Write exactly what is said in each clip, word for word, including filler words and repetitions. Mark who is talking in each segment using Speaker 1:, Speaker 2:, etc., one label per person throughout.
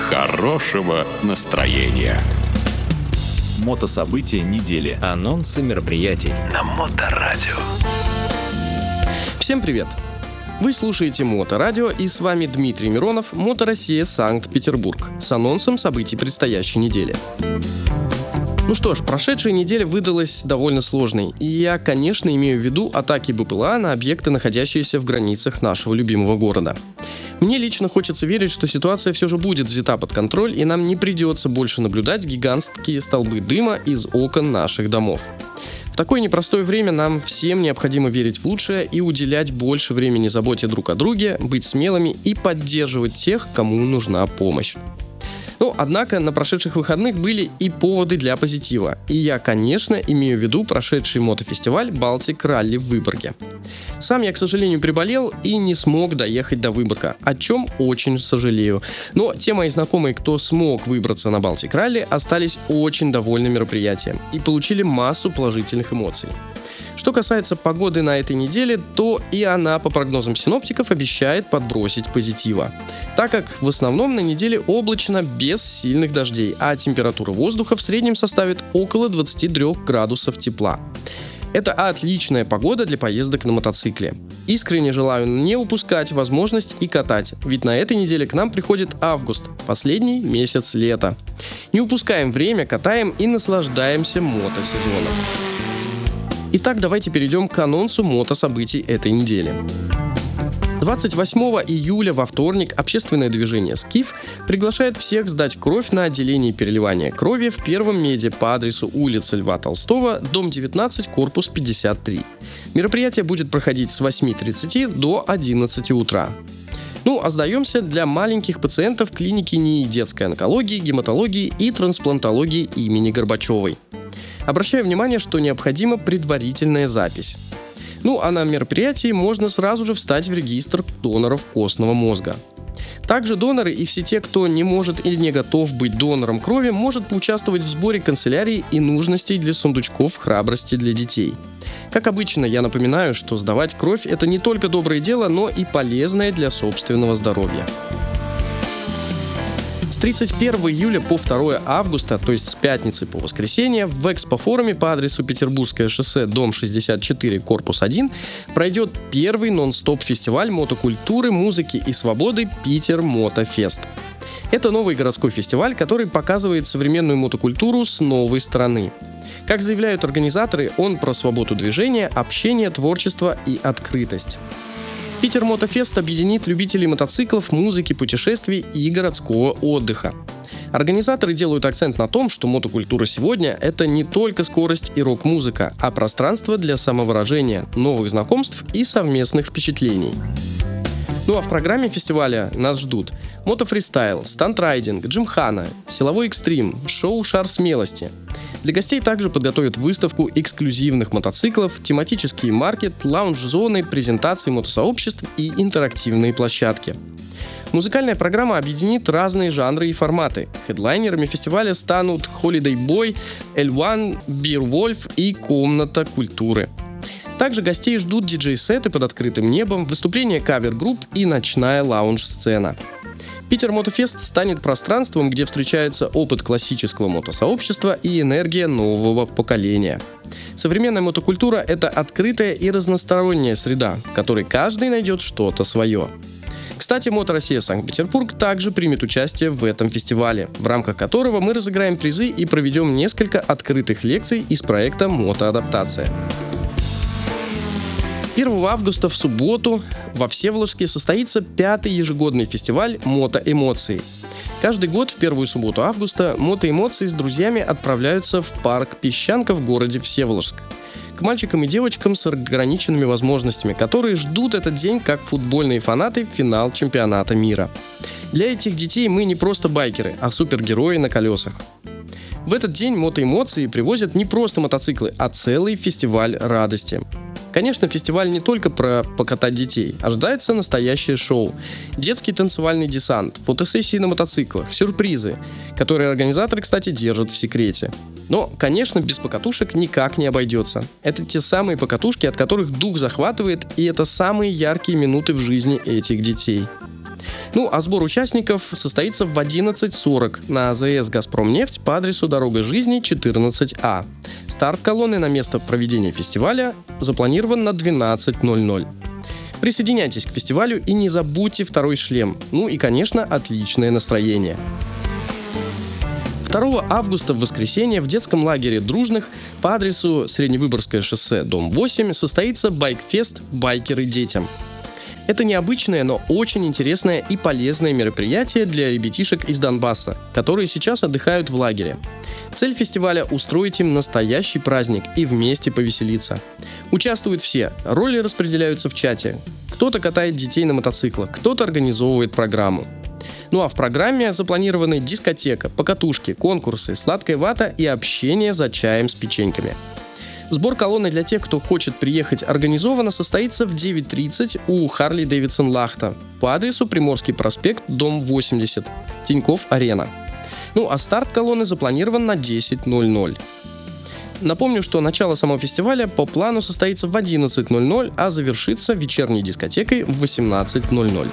Speaker 1: хорошего настроения.
Speaker 2: Мотособытия недели.
Speaker 3: Анонсы мероприятий
Speaker 4: на Моторадио.
Speaker 5: Всем привет! Вы слушаете Моторадио, и с вами Дмитрий Миронов, Мотороссия, Санкт-Петербург, с анонсом событий предстоящей недели. Ну что ж, прошедшая неделя выдалась довольно сложной, и я, конечно, имею в виду атаки БПЛА на объекты, находящиеся в границах нашего любимого города. Мне лично хочется верить, что ситуация все же будет взята под контроль, и нам не придется больше наблюдать гигантские столбы дыма из окон наших домов. В такое непростое время нам всем необходимо верить в лучшее и уделять больше времени заботе друг о друге, быть смелыми и поддерживать тех, кому нужна помощь. Ну, однако, на прошедших выходных были и поводы для позитива. И я, конечно, имею в виду прошедший мотофестиваль «Балтик Ралли» в Выборге. Сам я, к сожалению, приболел и не смог доехать до Выборга, о чем очень сожалею. Но те мои знакомые, кто смог выбраться на «Балтик Ралли», остались очень довольны мероприятием и получили массу положительных эмоций. Что касается погоды на этой неделе, то и она, по прогнозам синоптиков, обещает подбросить позитива. Так как в основном на неделе облачно без сильных дождей, а температура воздуха в среднем составит около двадцати трёх градусов тепла. Это отличная погода для поездок на мотоцикле. Искренне желаю не упускать возможность и катать, ведь на этой неделе к нам приходит август, последний месяц лета. Не упускаем время, катаем и наслаждаемся мотосезоном. Итак, давайте перейдем к анонсу мотособытий этой недели. двадцать восьмого июля во вторник общественное движение «Скиф» приглашает всех сдать кровь на отделении переливания крови в первом меде по адресу улица Льва Толстого, дом девятнадцать, корпус пятьдесят три. Мероприятие будет проходить с восьми тридцати до одиннадцати утра. Ну, а сдаемся для маленьких пациентов клиники НИИ детской онкологии, гематологии и трансплантологии имени Горбачевой. Обращаю внимание, что необходима предварительная запись. Ну, а на мероприятии можно сразу же встать в регистр доноров костного мозга. Также доноры и все те, кто не может или не готов быть донором крови, может поучаствовать в сборе канцелярии и нужностей для сундучков храбрости для детей. Как обычно, я напоминаю, что сдавать кровь – это не только доброе дело, но и полезное для собственного здоровья. С тридцать первого июля по второго августа, то есть с пятницы по воскресенье, в экспофоруме по адресу Петербургское шоссе, дом шестьдесят четыре, корпус один, пройдет первый нон-стоп-фестиваль мотокультуры, музыки и свободы «Питер Мотофест». Это новый городской фестиваль, который показывает современную мотокультуру с новой стороны. Как заявляют организаторы, он про свободу движения, общение, творчество и открытость. Питер Мотофест объединит любителей мотоциклов, музыки, путешествий и городского отдыха. Организаторы делают акцент на том, что мотокультура сегодня – это не только скорость и рок-музыка, а пространство для самовыражения, новых знакомств и совместных впечатлений. Ну а в программе фестиваля нас ждут мотофристайл, стандрайдинг, джимхана, силовой экстрим, шоу «Шар смелости». Для гостей также подготовят выставку эксклюзивных мотоциклов, тематический маркет, лаунж-зоны, презентации мотосообществ и интерактивные площадки. Музыкальная программа объединит разные жанры и форматы. Хедлайнерами фестиваля станут Holiday Boy, эл один, Beer Wolf и Комната культуры. Также гостей ждут диджей-сеты под открытым небом, выступления кавер-групп и ночная лаунж-сцена. Питер Мотофест станет пространством, где встречается опыт классического мотосообщества и энергия нового поколения. Современная мотокультура – это открытая и разносторонняя среда, в которой каждый найдет что-то свое. Кстати, Мотороссия Санкт-Петербург также примет участие в этом фестивале, в рамках которого мы разыграем призы и проведем несколько открытых лекций из проекта «Мотоадаптация». первого августа в субботу во Всеволожске состоится пятый ежегодный фестиваль «Мотоэмоции». Каждый год в первую субботу августа мотоэмоции с друзьями отправляются в парк «Песчанка» в городе Всеволожск. К мальчикам и девочкам с ограниченными возможностями, которые ждут этот день как футбольные фанаты финал чемпионата мира. Для этих детей мы не просто байкеры, а супергерои на колесах. В этот день мотоэмоции привозят не просто мотоциклы, а целый фестиваль радости. Конечно, фестиваль не только про покатать детей. Ожидается настоящее шоу. Детский танцевальный десант, фотосессии на мотоциклах, сюрпризы, которые организаторы, кстати, держат в секрете. Но, конечно, без покатушек никак не обойдется. Это те самые покатушки, от которых дух захватывает, и это самые яркие минуты в жизни этих детей. Ну, а сбор участников состоится в одиннадцать сорок на АЗС «Газпромнефть» по адресу Дорога жизни, четырнадцать А. Старт колонны на место проведения фестиваля запланирован на двенадцать ноль ноль. Присоединяйтесь к фестивалю и не забудьте второй шлем. Ну и, конечно, отличное настроение. второго августа в воскресенье в детском лагере Дружных по адресу Средневыборгское шоссе, дом восемь, состоится байк-фест «Байкеры детям». Это необычное, но очень интересное и полезное мероприятие для ребятишек из Донбасса, которые сейчас отдыхают в лагере. Цель фестиваля – устроить им настоящий праздник и вместе повеселиться. Участвуют все, роли распределяются в чате. Кто-то катает детей на мотоциклах, кто-то организовывает программу. Ну а в программе запланированы дискотека, покатушки, конкурсы, сладкая вата и общение за чаем с печеньками. Сбор колонны для тех, кто хочет приехать организованно, состоится в девять тридцать у Харли Дэвидсон Лахта по адресу Приморский проспект, дом восемьдесят, Тинькофф Арена. Ну а старт колонны запланирован на десять ноль ноль. Напомню, что начало самого фестиваля по плану состоится в одиннадцать ноль ноль, а завершится вечерней дискотекой в восемнадцать ноль ноль.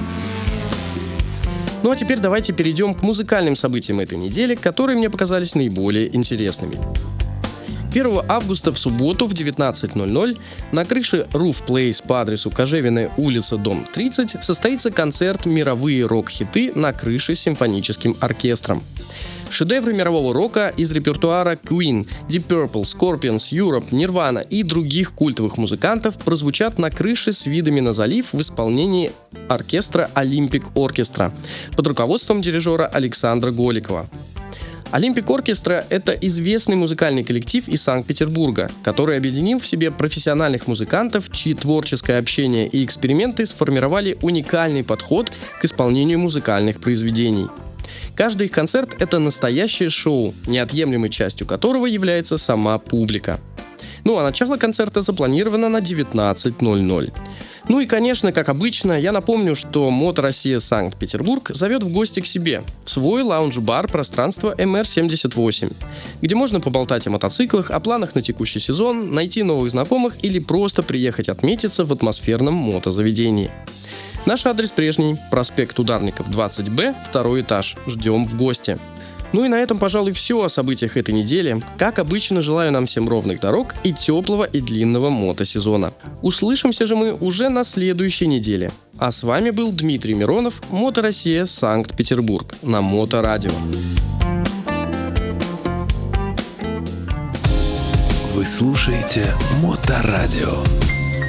Speaker 5: Ну а теперь давайте перейдем к музыкальным событиям этой недели, которые мне показались наиболее интересными. первого августа в субботу в девятнадцать ноль ноль на крыше Roof Place по адресу Кожевенная улица, дом тридцать состоится концерт «Мировые рок-хиты» на крыше с симфоническим оркестром. Шедевры мирового рока из репертуара Queen, Deep Purple, Scorpions, Europe, Nirvana и других культовых музыкантов прозвучат на крыше с видами на залив в исполнении оркестра Olympic Orchestra под руководством дирижера Александра Голикова. Olympic Orchestra – это известный музыкальный коллектив из Санкт-Петербурга, который объединил в себе профессиональных музыкантов, чьи творческое общение и эксперименты сформировали уникальный подход к исполнению музыкальных произведений. Каждый их концерт – это настоящее шоу, неотъемлемой частью которого является сама публика. Ну а начало концерта запланировано на девятнадцать ноль ноль. Ну и, конечно, как обычно, я напомню, что Мото Россия Санкт-Петербург зовет в гости к себе, в свой лаунж-бар пространство эм эр семьдесят восемь, где можно поболтать о мотоциклах, о планах на текущий сезон, найти новых знакомых или просто приехать отметиться в атмосферном мотозаведении. Наш адрес прежний, проспект Ударников, двадцать Б, второй этаж. Ждем в гости. Ну и на этом, пожалуй, все о событиях этой недели. Как обычно, желаю нам всем ровных дорог и теплого и длинного мотосезона. Услышимся же мы уже на следующей неделе. А с вами был Дмитрий Миронов, Мото Россия Санкт-Петербург на Моторадио.
Speaker 2: Вы слушаете Моторадио.